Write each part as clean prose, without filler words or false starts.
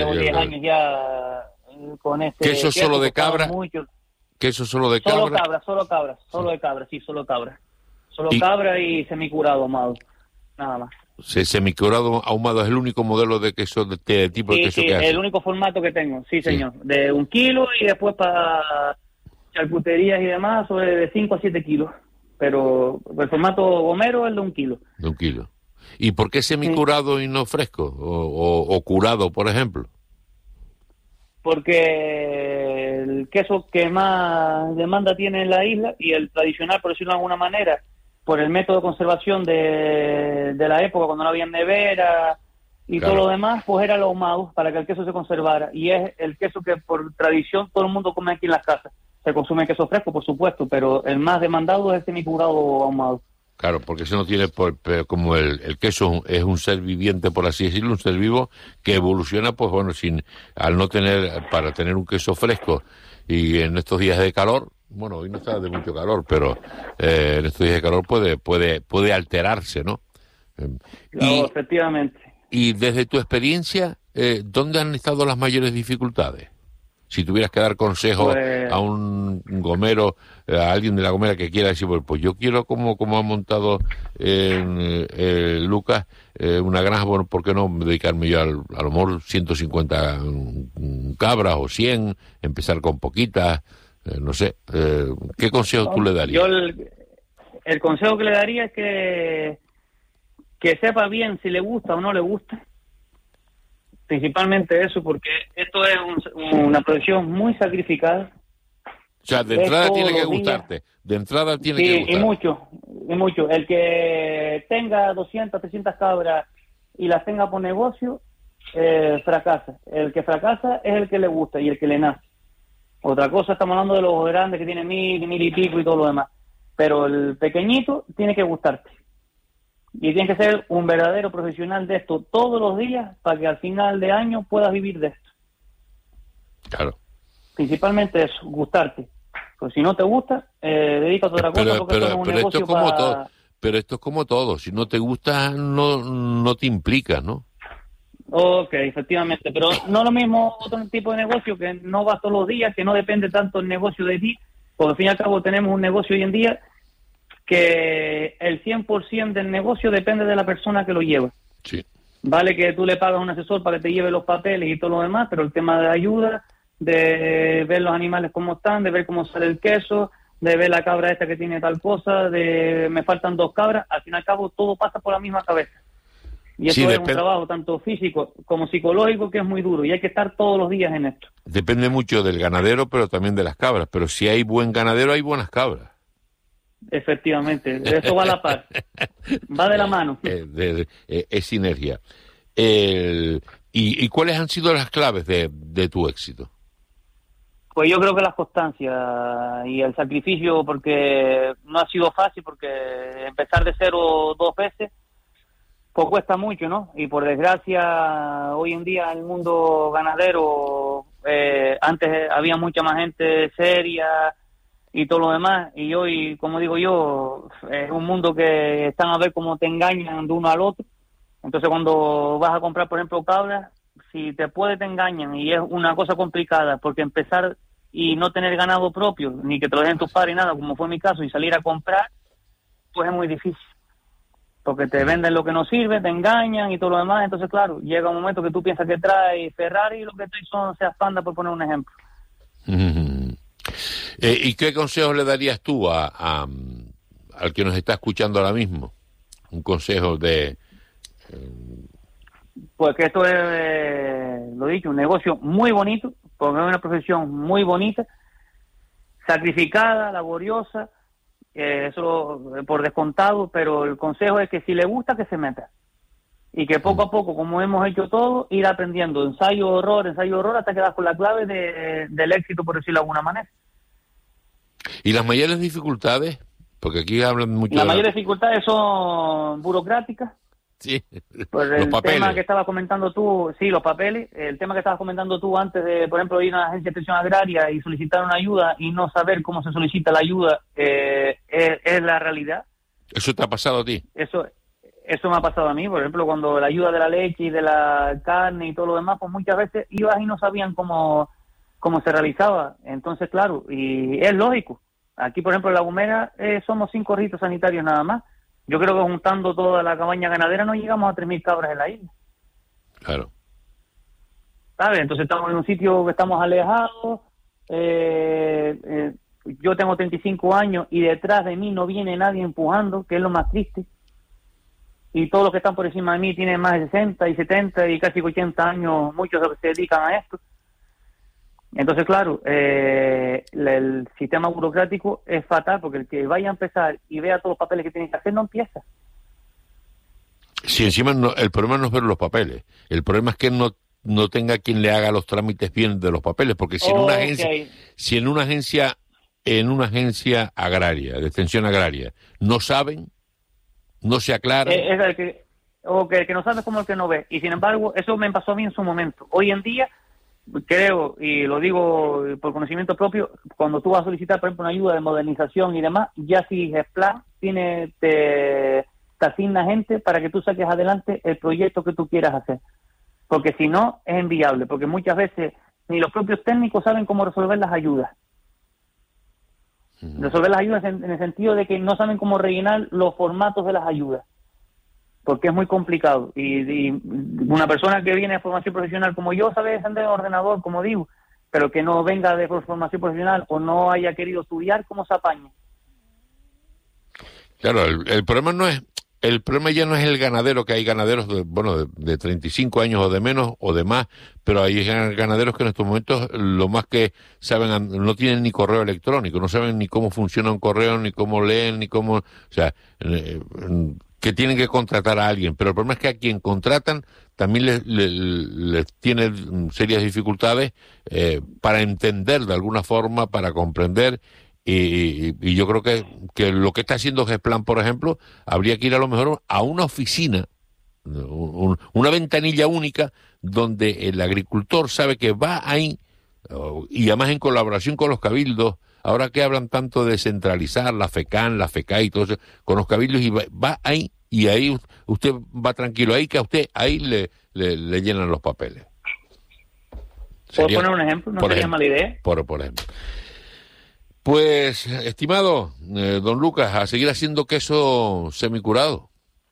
Tengo 10 años ya con este ¿Queso solo de cabra? Mucho. ¿Queso solo de cabra? Solo cabra, solo cabra. Solo cabra y semicurado ahumado, nada más. Semicurado ahumado es el único modelo de queso de tipo de queso que hace. El único formato que tengo, sí señor, de 1 kilo y después para charcuterías y demás sobre de 5 a 7 kilos, pero el formato gomero es de 1 kilo. De 1 kilo. ¿Y por qué semicurado y no fresco o curado, por ejemplo? Porque el queso que más demanda tiene en la isla y el tradicional, por decirlo de alguna manera, por el método de conservación de la época, cuando no había nevera y todo lo demás, pues era el ahumado para que el queso se conservara. Y es el queso que por tradición todo el mundo come aquí en las casas. Se consume queso fresco, por supuesto, pero el más demandado es el semicurado ahumado. Claro, porque eso no tiene, como el queso es un ser viviente, por así decirlo, un ser vivo que evoluciona, pues bueno, al no tener, para tener un queso fresco y en estos días de calor, bueno, hoy no está de mucho calor, pero en estos días de calor puede alterarse, ¿no? Claro, efectivamente. Y desde tu experiencia, ¿dónde han estado las mayores dificultades? Si tuvieras que dar consejos a un gomero, a alguien de la gomera que quiera decir, pues yo quiero como ha montado Lucas, una granja, bueno, ¿por qué no dedicarme yo a lo mejor 150 cabras o 100, empezar con poquitas, no sé, ¿qué consejo tú le darías? Yo el consejo que le daría es que sepa bien si le gusta o no le gusta. Principalmente eso, porque esto es una profesión muy sacrificada. O sea, de entrada tiene que gustarte. De entrada tiene que gustarte. Y mucho. El que tenga 200, 300 cabras y las tenga por negocio, fracasa. El que fracasa es el que le gusta y el que le nace. Otra cosa, estamos hablando de los grandes que tienen 1000 y pico y todo lo demás. Pero el pequeñito tiene que gustarte. Y tienes que ser un verdadero profesional de esto todos los días para que al final de año puedas vivir de esto. Claro. Principalmente eso, gustarte. Pues si no te gusta, dedícate a otra cosa porque esto es un negocio esto es como todo. Pero esto es como todo. Si no te gusta, no te implica, ¿no? Ok, efectivamente. Pero no lo mismo otro tipo de negocio que no va todos los días, que no depende tanto el negocio de ti. Porque al fin y al cabo tenemos un negocio hoy en día que el 100% del negocio depende de la persona que lo lleva. Sí. Vale que tú le pagas a un asesor para que te lleve los papeles y todo lo demás, pero el tema de ayuda, de ver los animales cómo están, de ver cómo sale el queso, de ver la cabra esta que tiene tal cosa, de me faltan 2 cabras, al fin y al cabo todo pasa por la misma cabeza. Y eso es un trabajo tanto físico como psicológico que es muy duro y hay que estar todos los días en esto. Depende mucho del ganadero, pero también de las cabras. Pero si hay buen ganadero, hay buenas cabras. Efectivamente, eso va a la par, va de la mano. Es sinergia. ¿Y cuáles han sido las claves de tu éxito? Pues yo creo que la constancia y el sacrificio, porque no ha sido fácil, porque empezar de 0 2 veces, pues cuesta mucho, ¿no? Y por desgracia, hoy en día en el mundo ganadero, antes había mucha más gente seria y todo lo demás, y hoy, como digo yo, es un mundo que están a ver cómo te engañan de uno al otro. Entonces cuando vas a comprar, por ejemplo, cabras, si te engañan, y es una cosa complicada, porque empezar y no tener ganado propio, ni que te lo dejen tus padres, nada, como fue mi caso, y salir a comprar, pues es muy difícil, porque te venden lo que no sirve, te engañan y todo lo demás. Entonces claro, llega un momento que tú piensas que trae Ferrari y lo que trae son Seat Panda, por poner un ejemplo. ¿Y qué consejos le darías tú al que nos está escuchando ahora mismo? Un consejo de... Pues que esto es, lo dicho, un negocio muy bonito, porque es una profesión muy bonita, sacrificada, laboriosa, eso por descontado, pero el consejo es que si le gusta, que se meta. Y que poco a poco, como hemos hecho todo, ir aprendiendo, ensayo, error, hasta que das con la clave del éxito, por decirlo de alguna manera. ¿Y las mayores dificultades? Porque aquí hablan mucho Las mayores dificultades son burocráticas. Sí, pues los el papeles. Tema que estabas comentando tú, sí, los papeles, el tema que estabas comentando tú antes de, por ejemplo, ir a una agencia de extensión agraria y solicitar una ayuda y no saber cómo se solicita la ayuda, es la realidad. ¿Eso te ha pasado a ti? Eso eso me ha pasado a mí, por ejemplo, cuando la ayuda de la leche y de la carne y todo lo demás, pues muchas veces ibas y no sabían cómo se realizaba. Entonces, claro, y es lógico. Aquí, por ejemplo, en La Gomera somos 5 ritos sanitarios nada más. Yo creo que juntando toda la cabaña ganadera no llegamos a 3.000 cabras en la isla. Claro. ¿Sabes? Entonces estamos en un sitio que estamos alejados. Yo tengo 35 años y detrás de mí no viene nadie empujando, que es lo más triste. Y todos los que están por encima de mí tienen más de 60 y 70 y casi 80 años, muchos se dedican a esto. Entonces, claro, el sistema burocrático es fatal, porque el que vaya a empezar y vea todos los papeles que tiene que hacer no empieza. Si encima el problema no es ver los papeles, el problema es que no tenga quien le haga los trámites bien de los papeles, porque si en una agencia agraria, de extensión agraria, no saben, no se aclaran. Es el que no sabe como el que no ve. Y sin embargo, eso me pasó a mí en su momento. Hoy en día, creo, y lo digo por conocimiento propio, cuando tú vas a solicitar, por ejemplo, una ayuda de modernización y demás, ya si GESPLAN te asigna gente para que tú saques adelante el proyecto que tú quieras hacer. Porque si no, es inviable, porque muchas veces ni los propios técnicos saben cómo resolver las ayudas. Resolver las ayudas en el sentido de que no saben cómo rellenar los formatos de las ayudas, porque es muy complicado. Y una persona que viene de formación profesional como yo sabe encender el ordenador, como digo, pero que no venga de formación profesional o no haya querido estudiar, ¿cómo se apaña? Claro, el problema no es... El problema ya no es el ganadero, que hay ganaderos de 35 años o de menos o de más, pero hay ganaderos que en estos momentos lo más que saben, no tienen ni correo electrónico, no saben ni cómo funciona un correo, ni cómo leen, ni cómo... O sea, que tienen que contratar a alguien, pero el problema es que a quien contratan también les tiene serias dificultades para entender de alguna forma, para comprender. Y yo creo que lo que está haciendo GESPLAN, por ejemplo, habría que ir a lo mejor a una oficina, una ventanilla única, donde el agricultor sabe que va ahí, y además en colaboración con los cabildos, ahora que hablan tanto de centralizar la FECAN, la FECA y todo eso, con los cabildos, y va ahí, y ahí usted va tranquilo, ahí que a usted ahí le llenan los papeles. ¿Puedo poner un ejemplo? No sería mala idea. Por ejemplo. Pues, estimado don Lucas, a seguir haciendo queso semicurado.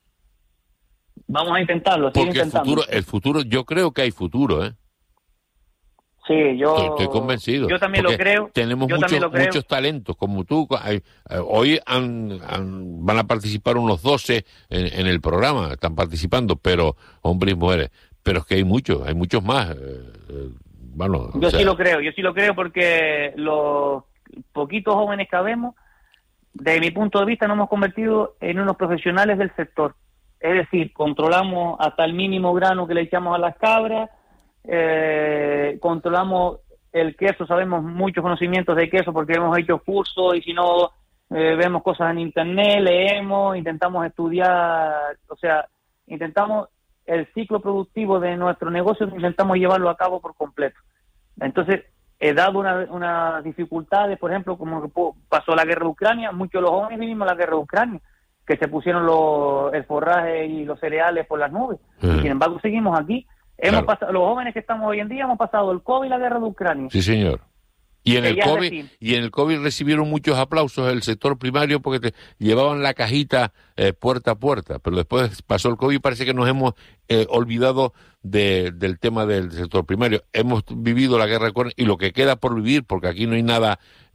Vamos a intentarlo, porque el futuro, yo creo que hay futuro, ¿eh? Sí, yo estoy convencido. Yo también lo creo. Tenemos muchos talentos, como tú. Hoy van a participar unos 12 en el programa, están participando, pero hombres y mujeres. Pero es que hay muchos más. Yo sí lo creo porque los poquitos jóvenes que habemos, desde mi punto de vista, nos hemos convertido en unos profesionales del sector. Es decir, controlamos hasta el mínimo grano que le echamos a las cabras, controlamos el queso, sabemos muchos conocimientos de queso porque hemos hecho cursos, y si no, vemos cosas en internet, leemos, intentamos estudiar, o sea, intentamos el ciclo productivo de nuestro negocio, intentamos llevarlo a cabo por completo. Entonces, he dado unas dificultades, por ejemplo, como que pasó la guerra de Ucrania, muchos de los jóvenes vivimos la guerra de Ucrania, que se pusieron el forraje y los cereales por las nubes, y sin embargo seguimos aquí. Hemos pasado, los jóvenes que estamos hoy en día hemos pasado el COVID y la guerra de Ucrania. Sí, señor. Y en el COVID recibieron muchos aplausos del sector primario porque llevaban la cajita puerta a puerta, pero después pasó el COVID y parece que nos hemos olvidado del tema del sector primario. Hemos vivido la guerra de Ucrania y lo que queda por vivir, porque aquí no hay nada,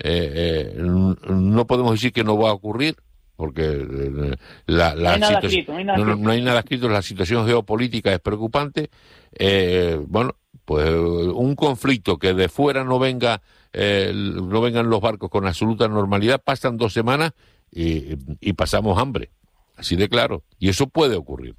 no podemos decir que no va a ocurrir, porque no hay nada escrito, la situación geopolítica es preocupante. Pues un conflicto que de fuera no vengan los barcos con absoluta normalidad, pasan 2 semanas y pasamos hambre, así de claro, y eso puede ocurrir.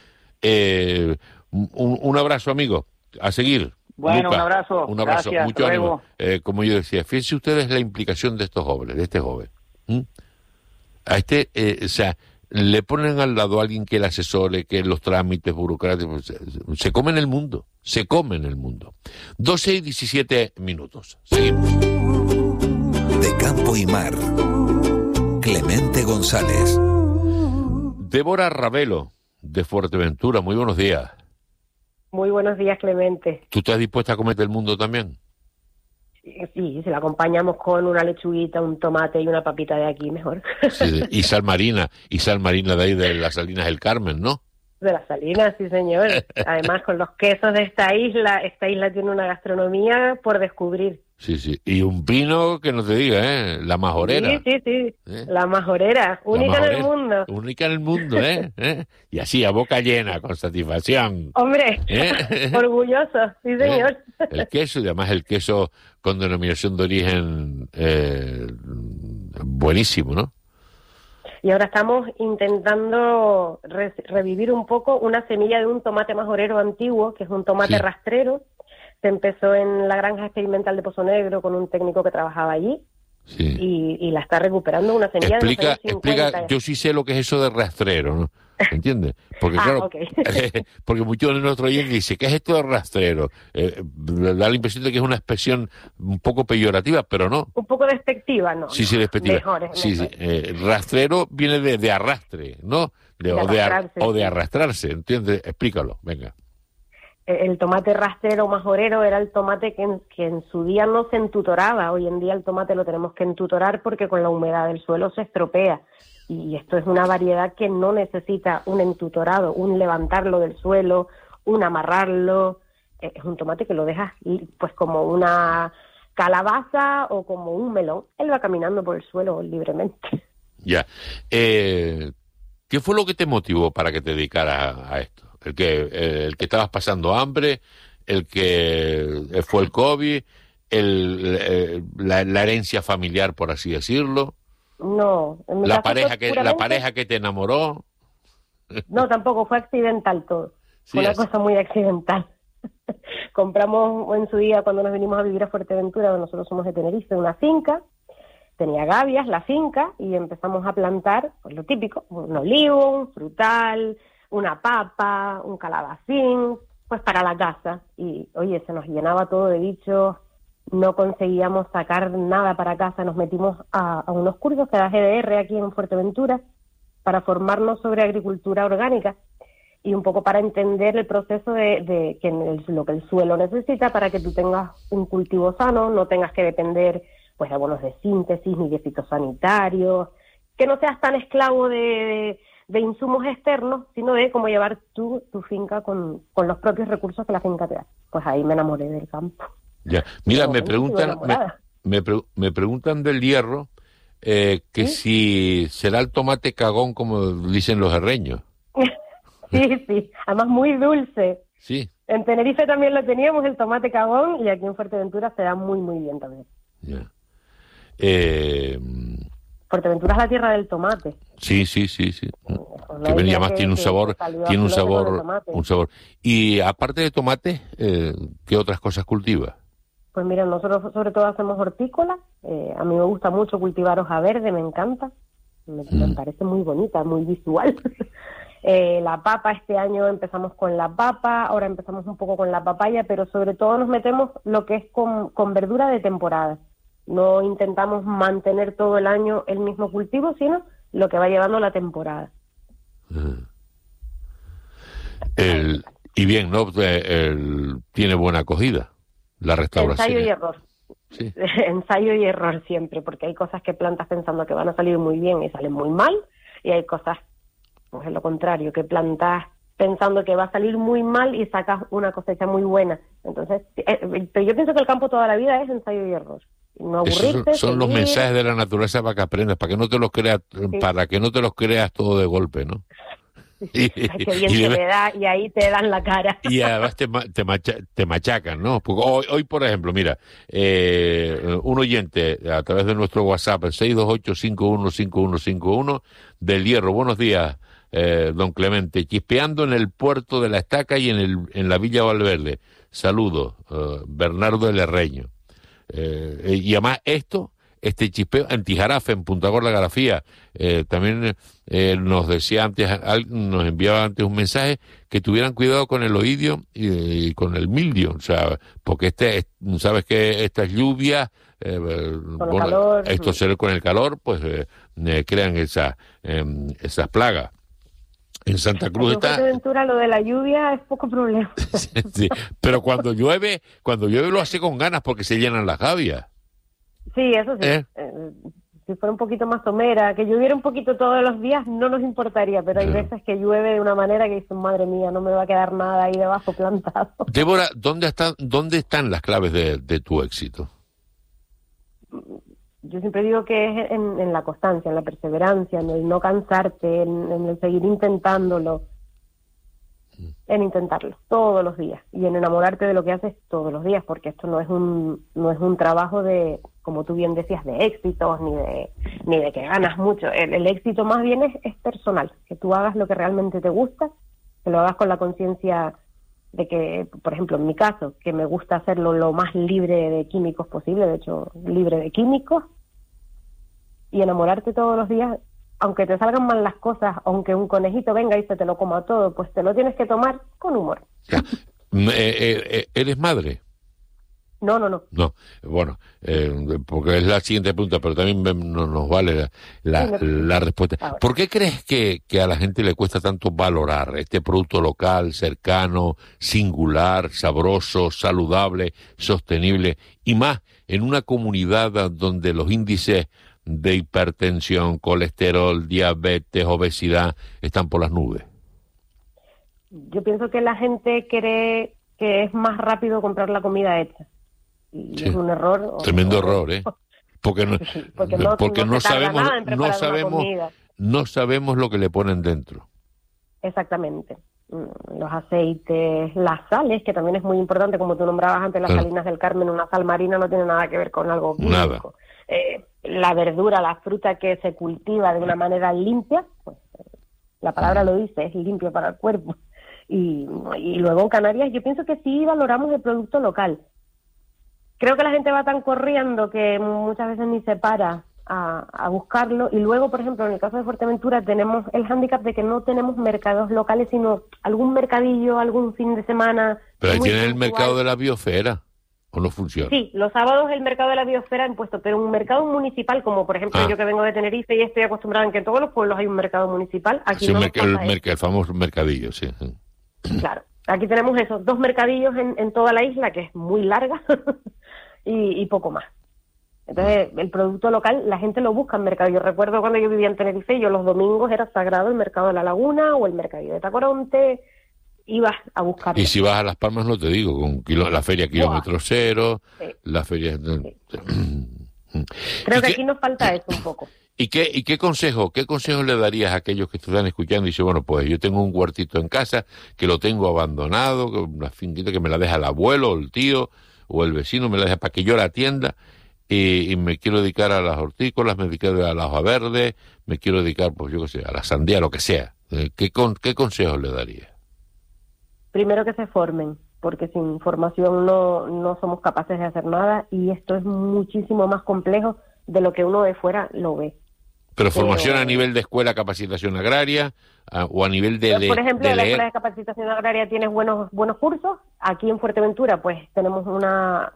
Un abrazo, amigo, a seguir. Bueno, Lucas, un abrazo. Gracias, mucho ánimo. Como yo decía, fíjense ustedes la implicación de estos jóvenes, de este joven. A le ponen al lado a alguien que le asesore, que los trámites burocráticos, se comen el mundo. 12 y 17 minutos. Seguimos. De campo y mar, Clemente González. Débora Ravelo, de Fuerteventura. Muy buenos días. Muy buenos días, Clemente. ¿Tú estás dispuesta a comerte el mundo también? Sí, si la acompañamos con una lechuguita, un tomate y una papita de aquí, mejor. Sí, y sal marina de ahí de las Salinas del Carmen, ¿no? De las Salinas, sí, señor. Además, con los quesos de esta isla tiene una gastronomía por descubrir. Sí, sí. Y un vino que no te diga, ¿eh? La Majorera. Sí. La Majorera, única en el mundo. Única en el mundo, ¿eh? Y así, a boca llena, con satisfacción. Hombre, orgulloso, sí, señor. El queso, y además el queso con denominación de origen buenísimo, ¿no? Y ahora estamos intentando revivir un poco una semilla de un tomate majorero antiguo, que es un tomate rastrero. Se empezó en la granja experimental de Pozo Negro con un técnico que trabajaba allí. Sí. Y la está recuperando una semilla de los años 50. Explica, yo sí sé lo que es eso de rastrero, ¿no? ¿Entiendes? Porque claro, okay. Porque muchos de nuestros oyentes dicen, ¿qué es esto de rastrero? Da la impresión de que es una expresión un poco peyorativa, pero no. Un poco despectiva, ¿no? Sí, despectiva. Mejor. Sí. Rastrero viene de arrastre, ¿no? O de arrastrarse, ¿entiendes? Explícalo, venga. El tomate rastrero majorero era el tomate que en su día no se entutoraba. Hoy en día el tomate lo tenemos que entutorar porque con la humedad del suelo se estropea. Y esto es una variedad que no necesita un entutorado, un levantarlo del suelo, un amarrarlo. Es un tomate que lo dejas pues como una calabaza o como un melón. Él va caminando por el suelo libremente. Ya. ¿Qué fue lo que te motivó para que te dedicaras a esto? El que estabas pasando hambre, el que fue el COVID, la herencia familiar, por así decirlo. No. La pareja que te enamoró. No, tampoco, fue accidental todo. Fue una cosa muy accidental. Compramos en su día, cuando nos vinimos a vivir a Fuerteventura, nosotros somos de Tenerife, una finca. Tenía gavias la finca y empezamos a plantar, pues lo típico, un olivo, un frutal, una papa, un calabacín, pues para la casa. Y, oye, se nos llenaba todo de bichos, no conseguíamos sacar nada para casa. Nos metimos a unos cursos que da GDR aquí en Fuerteventura para formarnos sobre agricultura orgánica y un poco para entender el proceso de que lo que el suelo necesita para que tú tengas un cultivo sano, no tengas que depender pues de abonos de síntesis ni de fitosanitarios, que no seas tan esclavo de insumos externos, sino de cómo llevar tu finca con los propios recursos que la finca te da. Pues ahí me enamoré del campo. Ya, mira, me preguntan del hierro que si será el tomate cagón como dicen los herreños. Sí, además muy dulce. Sí. En Tenerife también lo teníamos, el tomate cagón, y aquí en Fuerteventura se da muy, muy bien también. Ya. Fuerteventura es la tierra del tomate. Sí. Que venía más, tiene un sabor. Y aparte de tomate, ¿qué otras cosas cultiva? Pues mira, nosotros sobre todo hacemos hortícola. A mí me gusta mucho cultivar hoja verde, me encanta. Me parece muy bonita, muy visual. La papa, este año empezamos con la papa, ahora empezamos un poco con la papaya, pero sobre todo nos metemos lo que es con verdura de temporada. No intentamos mantener todo el año el mismo cultivo, sino lo que va llevando la temporada. Y bien, ¿no? Tiene buena acogida la restauración. Ensayo y error. Sí. Ensayo y error siempre, porque hay cosas que plantas pensando que van a salir muy bien y salen muy mal, y hay cosas, pues es lo contrario, que plantas pensando que va a salir muy mal y sacas una cosecha muy buena. Entonces, pero yo pienso que el campo toda la vida es ensayo y error. No aburrirte. Son los mensajes de la naturaleza para que aprendas, para que no te los creas, para que no te los creas todo de golpe, ¿no? Ay, qué bien se me da, y ahí te dan la cara. Y además te machacan, ¿no? Porque hoy, por ejemplo, mira, un oyente a través de nuestro WhatsApp, el 628-515151 del Hierro. Buenos días, don Clemente. Chispeando en el puerto de la Estaca y en la Villa Valverde. Saludos, Bernardo del Herreño. Y además este chispeo en Tijarafe, en Punta Gorda Garafía, también nos decía antes, nos enviaba antes un mensaje que tuvieran cuidado con el oidio y con el mildio, o sea, porque sabes que estas lluvias, con el calor, pues crean esas plagas. En Santa Cruz En Fuerteventura lo de la lluvia es poco problema. Sí, pero cuando llueve lo hace con ganas porque se llenan las gavias. Sí, eso sí. Si fuera un poquito más somera, que lloviera un poquito todos los días, no nos importaría, pero hay veces que llueve de una manera que dicen, madre mía, no me va a quedar nada ahí debajo plantado. Débora, ¿dónde están las claves de tu éxito? Yo siempre digo que es en la constancia, en la perseverancia, en el no cansarte, en el seguir intentándolo, en intentarlo todos los días y en enamorarte de lo que haces todos los días, porque esto no es un trabajo de, como tú bien decías, de éxitos ni de que ganas mucho. El éxito más bien es personal, que tú hagas lo que realmente te gusta, que lo hagas con la conciencia de que, por ejemplo, en mi caso, que me gusta hacerlo lo más libre de químicos posible, de hecho, libre de químicos, y enamorarte todos los días, aunque te salgan mal las cosas, aunque un conejito venga y se te lo coma todo, pues te lo tienes que tomar con humor. ¿Eres madre? No. No, bueno, porque es la siguiente pregunta, pero también nos vale la respuesta. ¿Por qué crees que a la gente le cuesta tanto valorar este producto local, cercano, singular, sabroso, saludable, sostenible, y más en una comunidad donde los índices de hipertensión, colesterol, diabetes, obesidad están por las nubes? Yo pienso que la gente cree que es más rápido comprar la comida hecha. Y sí, es un error. Tremendo error, ¿eh? Porque no sabemos lo que le ponen dentro. Exactamente. Los aceites, las sales, que también es muy importante, como tú nombrabas antes, las Salinas del Carmen, una sal marina no tiene nada que ver con algo químico. Nada. La verdura, la fruta que se cultiva de una manera limpia, pues la palabra lo dice, es limpio para el cuerpo. Y luego en Canarias yo pienso que sí valoramos el producto local. Creo que la gente va tan corriendo que muchas veces ni se para a buscarlo. Y luego, por ejemplo, en el caso de Fuerteventura tenemos el hándicap de que no tenemos mercados locales, sino algún mercadillo, algún fin de semana. Pero ahí tienen el mercado de la biosfera, ¿o no funciona? Sí, los sábados el mercado de la biosfera han puesto, pero un mercado municipal, como por ejemplo yo que vengo de Tenerife y estoy acostumbrada en que en todos los pueblos hay un mercado municipal. Aquí sí, no el famoso mercadillo, sí. Claro, aquí tenemos esos 2 mercadillos en toda la isla, que es muy larga, y poco más. Entonces, el producto local, la gente lo busca en mercado. Yo recuerdo cuando yo vivía en Tenerife, yo los domingos era sagrado el mercado de la Laguna o el mercadillo de Tacoronte, ibas a buscarlo. Y si vas a Las Palmas, no te digo, con la feria Kilómetro Cero, sí. La feria... Sí. Creo que aquí nos falta eso un poco. ¿Y qué consejo le darías a aquellos que te están escuchando y dicen, bueno, pues yo tengo un huertito en casa que lo tengo abandonado, una finquita que me la deja el abuelo o el tío o el vecino, me la deja para que yo la atienda, y me quiero dedicar a las hortícolas, me dedico a la hoja verde, me quiero dedicar, pues yo qué sé, a la sandía, lo que sea? ¿Qué consejos le darías? Primero que se formen, porque sin formación no somos capaces de hacer nada, y esto es muchísimo más complejo de lo que uno de fuera lo ve. ¿Pero formación a nivel de escuela, capacitación agraria, o a nivel de leer? Por ejemplo, en la escuela de capacitación agraria tienes buenos cursos. Aquí en Fuerteventura pues tenemos una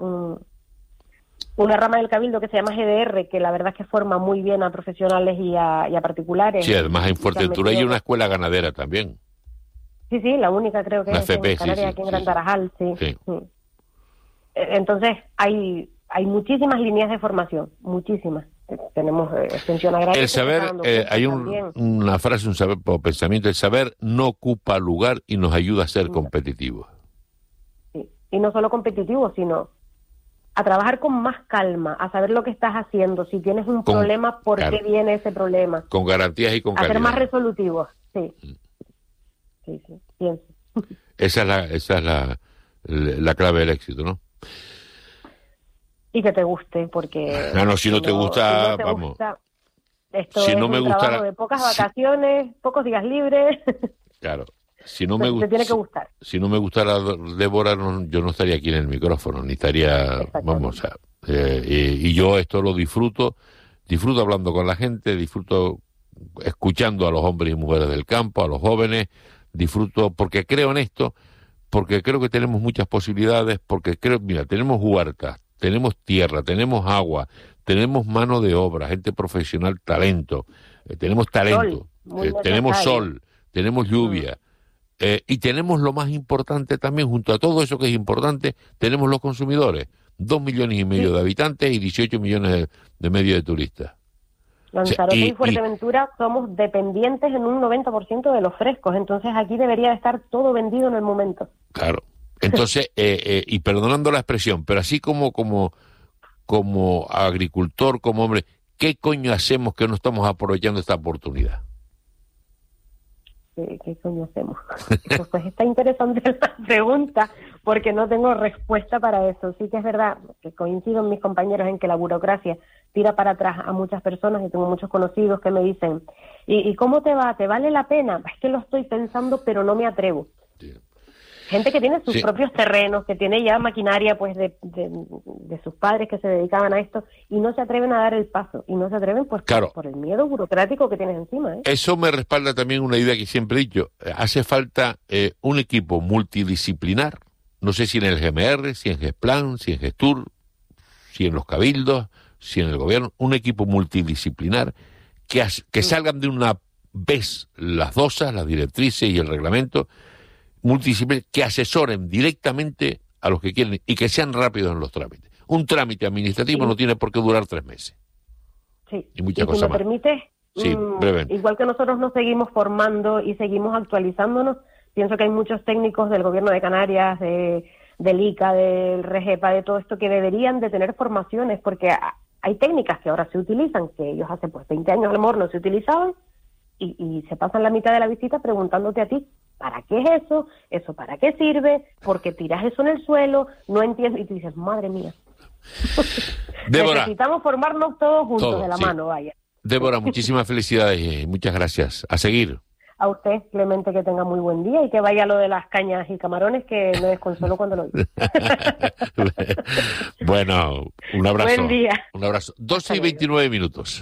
rama del Cabildo que se llama GDR, que la verdad es que forma muy bien a profesionales y a particulares. Sí, además en Fuerteventura hay una escuela ganadera también. Sí, la única creo que la es FP, en Canarias, aquí en Gran Tarajal, sí. Entonces hay muchísimas líneas de formación, muchísimas. Tenemos extensión agraria. El saber, hay una frase, un saber o pensamiento, el saber no ocupa lugar y nos ayuda a ser competitivos. Sí. Y no solo competitivos, sino a trabajar con más calma, a saber lo que estás haciendo, si tienes un problema, por qué viene ese problema. Con garantías y con calidad. A ser más resolutivos, sí. Sí, pienso. Esa es la clave del éxito, ¿no? Y que te guste, porque... No, si no te gusta, vamos. Esto si no es me un trabajo de pocas vacaciones, pocos días libres. Claro. Si no me te tiene que gustar. Si no me gustara Débora, yo no estaría aquí en el micrófono, ni estaría... Vamos, y yo esto lo disfruto hablando con la gente, disfruto escuchando a los hombres y mujeres del campo, a los jóvenes, disfruto porque creo en esto, porque creo que tenemos muchas posibilidades, porque tenemos huertas, tenemos tierra, tenemos agua, tenemos mano de obra, gente profesional, tenemos talento, tenemos sol, tenemos lluvia, y tenemos lo más importante también, junto a todo eso que es importante, tenemos los consumidores, 2,5 millones de habitantes y 18 millones de medios de turistas. Lanzarote y Fuerteventura somos dependientes en un 90% de los frescos, entonces aquí debería estar todo vendido en el momento. Claro, entonces, y perdonando la expresión, pero así como agricultor, como hombre, ¿qué coño hacemos que no estamos aprovechando esta oportunidad? ¿Qué coño hacemos? Pues está interesante la pregunta, porque no tengo respuesta para eso. Sí que es verdad que coincido con mis compañeros en que la burocracia tira para atrás a muchas personas, y tengo muchos conocidos que me dicen, ¿y cómo te va? ¿Te vale la pena? Es que lo estoy pensando, pero no me atrevo. Sí. Gente que tiene sus propios terrenos, que tiene ya maquinaria pues de sus padres que se dedicaban a esto, y no se atreven a dar el paso, y no se atreven pues claro, por el miedo burocrático que tienes encima. Eso me respalda también una idea que siempre he dicho, hace falta un equipo multidisciplinar, no sé si en el GMR, si en GESPLAN, si en GESTUR, si en los cabildos, si en el gobierno, un equipo multidisciplinar que salgan de una vez las dosas, las directrices y el reglamento, multidisciplinar, que asesoren directamente a los que quieren y que sean rápidos en los trámites. Un trámite administrativo no tiene por qué durar 3 meses. Sí. Y muchas cosas más. Si me permites, igual que nosotros nos seguimos formando y seguimos actualizándonos, pienso que hay muchos técnicos del Gobierno de Canarias, del ICA, del REGEPA, de todo esto, que deberían de tener formaciones, porque hay técnicas que ahora se utilizan, que ellos hace 20 años a lo mejor no se utilizaban, y se pasan la mitad de la visita preguntándote a ti, ¿para qué es eso? ¿Eso para qué sirve? ¿Por qué tiras eso en el suelo? No entiendo. Y tú dices, madre mía. Débora, necesitamos formarnos todos juntos, de la mano, vaya. Débora, muchísimas felicidades y muchas gracias. A seguir. A usted, Clemente, que tenga muy buen día y que vaya lo de las cañas y camarones, que me desconsuelo cuando lo digo. Bueno, un abrazo. Buen día. Un abrazo. 12:29 minutos.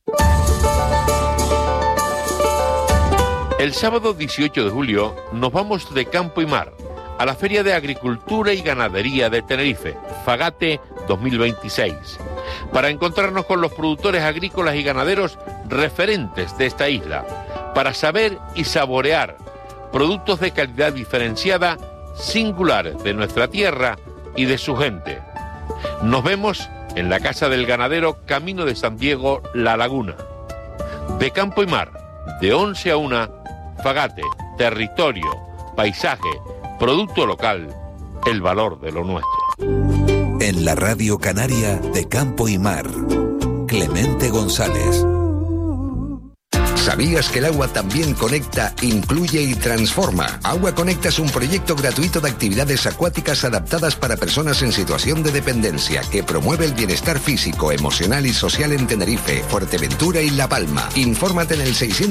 El sábado 18 de julio nos vamos de campo y mar a la Feria de Agricultura y Ganadería de Tenerife, Fagate 2026, para encontrarnos con los productores agrícolas y ganaderos referentes de esta isla, para saber y saborear productos de calidad diferenciada, singulares de nuestra tierra y de su gente. Nos vemos en la Casa del Ganadero, Camino de San Diego, La Laguna. De campo y mar, de 11 a 1, Fagate, territorio, paisaje, producto local, el valor de lo nuestro. En la Radio Canaria de Campo y Mar, Clemente González. ¿Sabías que el agua también conecta, incluye y transforma? Agua Conecta es un proyecto gratuito de actividades acuáticas adaptadas para personas en situación de dependencia que promueve el bienestar físico, emocional y social en Tenerife, Fuerteventura y La Palma. Infórmate en el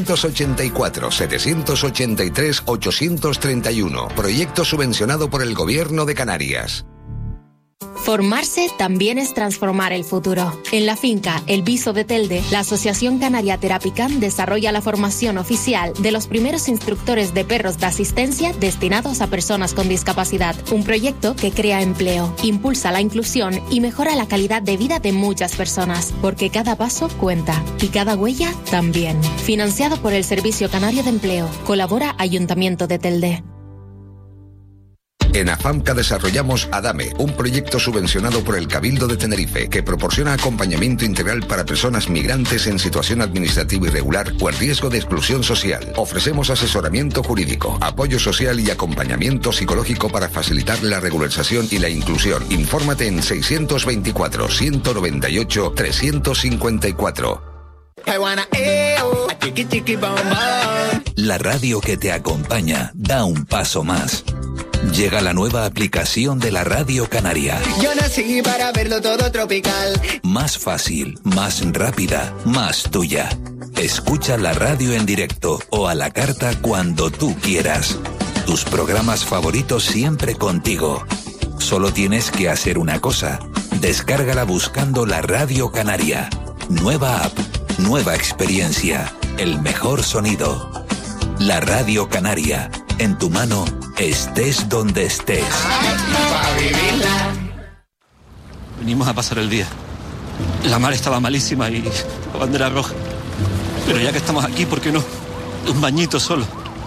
684-783-831. Proyecto subvencionado por el Gobierno de Canarias. Formarse también es transformar el futuro. En la finca El Viso de Telde, la Asociación Canaria Terapicam desarrolla la formación oficial de los primeros instructores de perros de asistencia destinados a personas con discapacidad. Un proyecto que crea empleo, impulsa la inclusión y mejora la calidad de vida de muchas personas, porque cada paso cuenta y cada huella también. Financiado por el Servicio Canario de Empleo. Colabora Ayuntamiento de Telde. En AFAMCA desarrollamos ADAME, un proyecto subvencionado por el Cabildo de Tenerife que proporciona acompañamiento integral para personas migrantes en situación administrativa irregular o en riesgo de exclusión social. Ofrecemos asesoramiento jurídico, apoyo social y acompañamiento psicológico para facilitar la regularización y la inclusión. Infórmate en 624-198-354. La radio que te acompaña da un paso más. Llega la nueva aplicación de la Radio Canaria. Yo nací para verlo todo tropical. Más fácil, más rápida, más tuya. Escucha la radio en directo o a la carta cuando tú quieras. Tus programas favoritos siempre contigo. Solo tienes que hacer una cosa. Descárgala buscando la Radio Canaria. Nueva app, nueva experiencia, el mejor sonido. La Radio Canaria, en tu mano, estés donde estés. Venimos a pasar el día. La mar estaba malísima y la bandera roja. Pero ya que estamos aquí, ¿por qué no? Un bañito solo.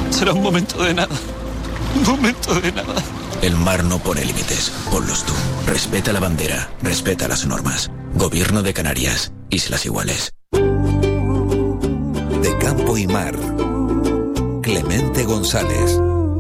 Será un momento de nada. Un momento de nada. El mar no pone límites, ponlos tú. Respeta la bandera, respeta las normas. Gobierno de Canarias, Islas Iguales. De campo y mar, Clemente González.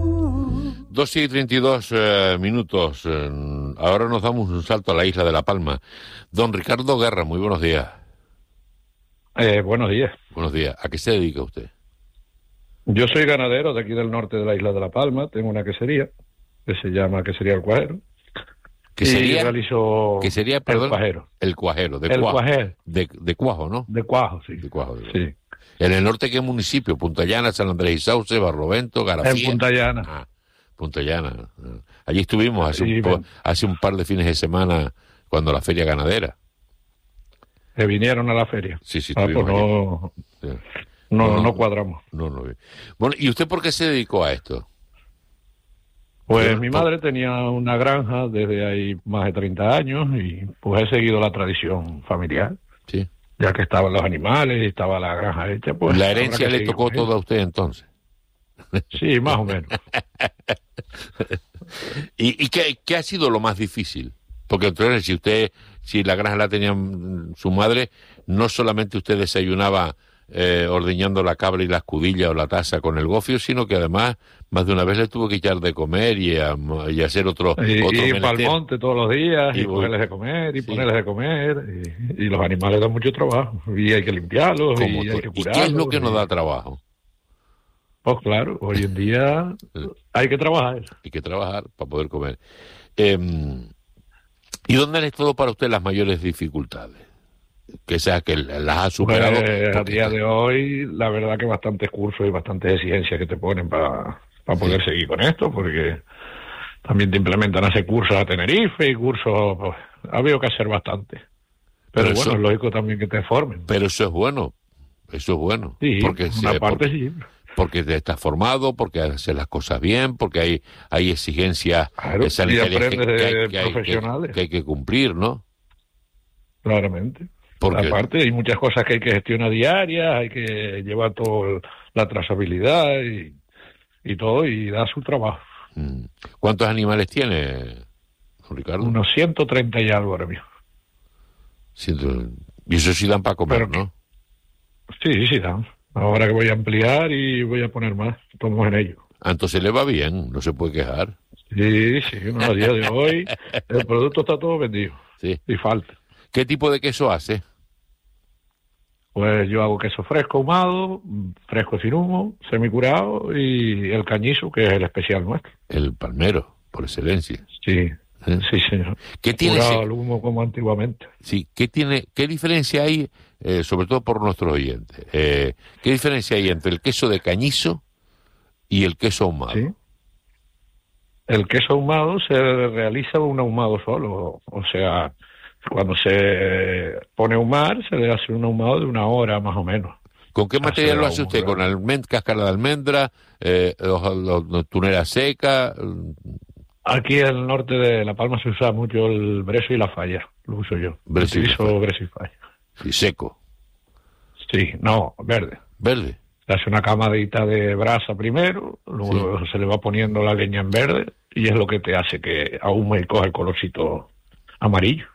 2:32 minutos. Ahora nos damos un salto a la isla de La Palma. Don Ricardo Guerra, muy buenos días. Buenos días. Buenos días. ¿A qué se dedica usted? Yo soy ganadero de aquí del norte de la isla de La Palma. Tengo una quesería que se llama Quesería El Cuajero. ¿Qué sería? Realizo Perdón, El Cuajero. El Cuajero, de El Cuajo. Cuajero. De Cuajo, ¿no? De Cuajo, sí. De Cuajo. Sí. ¿En el norte qué municipio? Punta Llana, San Andrés y Sauce, Barlovento, Garafía. En Punta Llana. Ah, Punta Llana. Allí estuvimos hace un par de fines de semana cuando la feria ganadera. Que vinieron a la feria. Sí, pues no cuadramos. No. Bueno, ¿y usted por qué se dedicó a esto? Pues mi madre tenía una granja desde ahí más de 30 años y pues he seguido la tradición familiar. Sí. Ya que estaban los animales y estaba la granja hecha, pues... ¿La herencia le tocó todo a usted entonces? Sí, más o menos. ¿Y qué ha sido lo más difícil? Porque entonces si la granja la tenía su madre, no solamente usted desayunaba ordeñando la cabra y la escudilla o la taza con el gofio, sino que además más de una vez le tuvo que echar de comer y hacer otro ir para el monte todos los días y ponerles de comer y ponerles de comer y los animales dan mucho trabajo y hay que limpiarlos y hay que curarlos. ¿Y qué es lo que nos da trabajo? Pues claro, hoy en día hay que trabajar. Hay que trabajar para poder comer. ¿Y dónde han estado para usted las mayores dificultades? Que sea que las ha superado. A día de hoy, la verdad que bastantes cursos y bastantes exigencias que te ponen para poder seguir con esto, porque también te implementan hacer cursos a Tenerife y cursos, pues, ha habido que hacer bastante. Pero bueno, es lógico también que te formen. Pero eso es bueno, Sí, porque una parte sí. Porque te estás formado, porque haces las cosas bien, porque hay exigencias sanitarias que hay que cumplir, ¿no? Claramente. Porque aparte hay muchas cosas que hay que gestionar diarias, hay que llevar toda la trazabilidad y todo, y dar su trabajo. ¿Cuántos animales tiene, Ricardo? Unos 130 y algo ahora mismo. Y eso sí dan para comer, ¿no? Sí dan. Ahora que voy a ampliar y voy a poner más, estamos en ello. Entonces le va bien, no se puede quejar. Sí, a día de hoy el producto está todo vendido. Sí. Y falta. ¿Qué tipo de queso hace? Pues yo hago queso fresco ahumado, fresco sin humo, semicurado y el cañizo, que es el especial nuestro. El palmero, por excelencia. Sí, sí señor. ¿Qué tiene curado al humo como antiguamente. Sí, ¿qué diferencia hay, sobre todo por nuestros oyentes, qué diferencia hay entre el queso de cañizo y el queso ahumado? Sí. El queso ahumado se realiza un ahumado solo, o sea, cuando se pone a ahumar, se le hace un ahumado de 1 hora más o menos. ¿Con qué material lo hace usted? ¿Con cáscara de almendra, tunera seca? Aquí en el norte de La Palma se usa mucho el brezo y la falla, lo uso yo. Utilizo brezo y falla. Sí, seco. Sí, no, verde. ¿Verde? Se hace una camadita de brasa primero, luego se le va poniendo la leña en verde y es lo que te hace que ahume y coja el colorcito amarillo.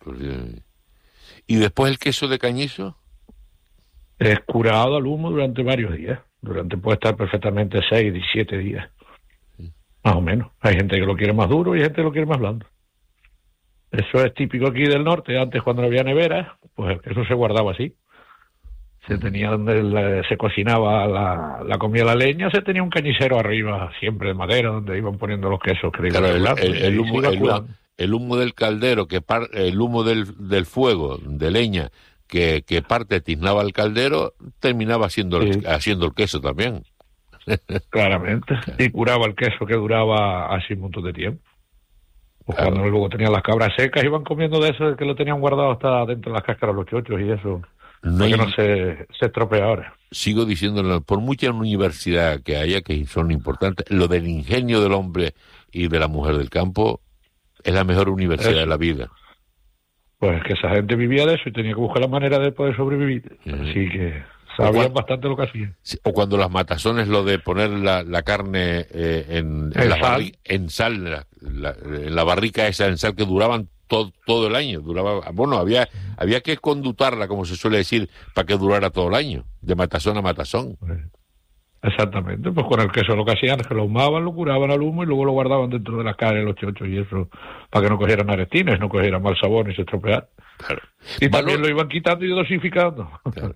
¿Y después el queso de cañizo? Es curado al humo durante varios días. Puede estar perfectamente 6 y 7 días. Más o menos. Hay gente que lo quiere más duro y hay gente que lo quiere más blando. Eso es típico aquí del norte. Antes, cuando no había nevera, pues eso se guardaba así. Se tenía donde se cocinaba la comida, la leña, se tenía un cañicero arriba, siempre de madera, donde iban poniendo los quesos. Claro, el humo del caldero, el humo del fuego, de leña, que parte tiznaba el caldero, terminaba haciendo el queso también. Claramente. Y curaba el queso que duraba así un montón de tiempo. Pues claro. Cuando luego tenían las cabras secas, iban comiendo de eso que lo tenían guardado hasta dentro de las cáscaras los chochos y eso. Que no se estropea ahora. Sigo diciéndolo, por mucha universidad que haya, que son importantes, lo del ingenio del hombre y de la mujer del campo es la mejor universidad de la vida. Pues que esa gente vivía de eso y tenía que buscar la manera de poder sobrevivir. Así que sabían bastante lo que hacían. Sí, o cuando las matazones, lo de poner la carne en sal, en la barrica esa en sal, que duraban todo el año. Había que condutarla, como se suele decir, para que durara todo el año, de matazón a matazón. Exactamente, pues con el queso lo que hacían es que lo ahumaban, lo curaban al humo y luego lo guardaban dentro de las caras, los chochos y eso, para que no cogieran arestines, no cogieran mal sabor ni se estropearan. Claro. Y también lo iban quitando y dosificando. Claro.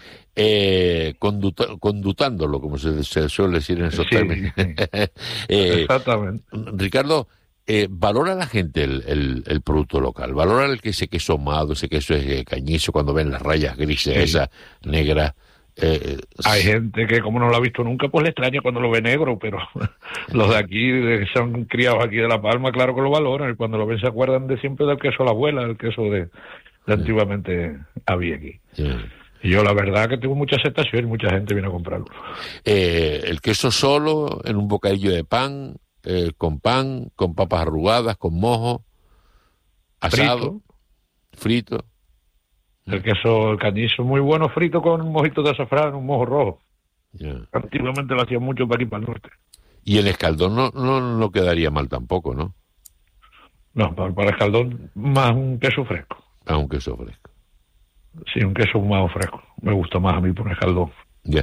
Condutándolo, como se suele decir en esos términos. Sí. Exactamente. Ricardo, valora la gente el producto local, valora ese queso ahumado, ese queso cañizo, cuando ven las rayas grises, esas negras. Hay gente que, como no lo ha visto nunca, pues le extraña cuando lo ve negro, pero los de aquí, que son criados aquí de La Palma, claro que lo valoran, y cuando lo ven se acuerdan de siempre del queso de la abuela, del queso de antiguamente había aquí. Sí. Y yo la verdad que tengo mucha aceptación y mucha gente viene a comprarlo. El queso solo, en un bocadillo de pan, con papas arrugadas, con mojo, asado, frito. El queso, el cañizo, muy bueno frito con un mojito de azafrán, un mojo rojo. Yeah. Antiguamente lo hacían mucho para aquí, para el norte. Y el escaldón no quedaría mal tampoco, ¿no? No, para el escaldón más un queso fresco. Un queso fresco. Sí, un queso ahumado fresco. Me gusta más a mí por el escaldón. Yeah.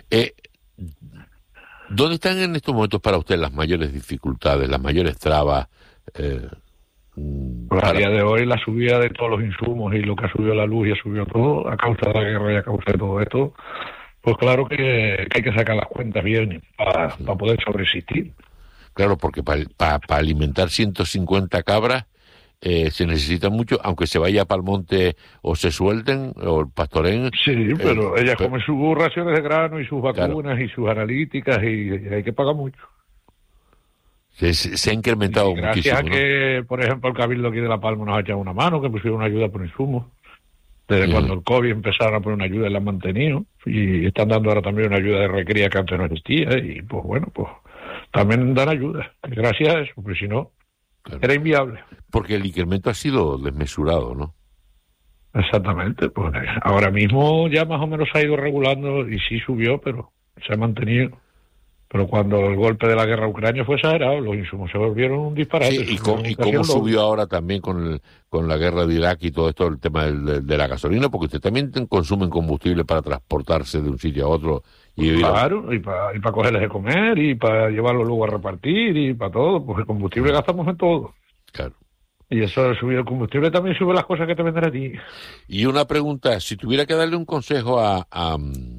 ¿Dónde están en estos momentos para usted las mayores dificultades, las mayores trabas? Pues a día de hoy la subida de todos los insumos y lo que ha subido la luz y ha subido todo a causa de la guerra y a causa de todo esto, pues claro que hay que sacar las cuentas bien para poder sobreexistir. Claro, porque para alimentar 150 cabras se necesita mucho, aunque se vaya para el monte o se suelten o pastoreen. Sí, pero ellas comen sus raciones de grano y sus vacunas y sus analíticas y hay que pagar mucho. Se ha incrementado muchísimo. Gracias a que, por ejemplo, el Cabildo aquí de La Palma nos ha echado una mano, que pusieron una ayuda por insumos. Desde cuando el COVID empezaron a poner una ayuda, la han mantenido. Y están dando ahora también una ayuda de recría que antes no existía. Y pues bueno, pues también dan ayuda. Gracias a eso, porque si no, era inviable. Porque el incremento ha sido desmesurado, ¿no? Exactamente. Pues ahora mismo ya más o menos se ha ido regulando y sí subió, pero se ha mantenido. Pero cuando el golpe de la guerra a Ucrania fue exagerado, los insumos se volvieron un disparate. Sí, y cómo subió ahora también con la guerra de Irak y todo esto, el tema de la gasolina, porque usted también consume combustible para transportarse de un sitio a otro. Claro, y para cogerles de comer, y para llevarlo luego a repartir, y para todo, pues el combustible gastamos en todo. Claro. Y eso de subir el combustible también sube las cosas que te venden a ti. Y una pregunta, si tuviera que darle un consejo a